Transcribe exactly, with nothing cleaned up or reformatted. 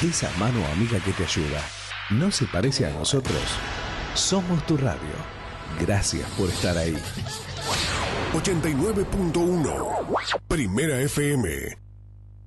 esa mano amiga que te ayuda. No se parece a nosotros. Somos tu radio. Gracias por estar ahí. ochenta y nueve punto uno Primera F M.